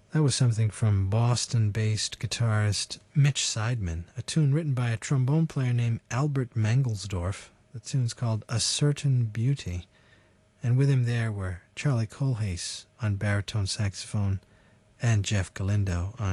That was something from Boston-based guitarist Mitch Seidman, a tune written by a trombone player named Albert Mangelsdorf. The tune's called A Certain Beauty. And with him there were Charlie Colhase on baritone saxophone and Jeff Galindo on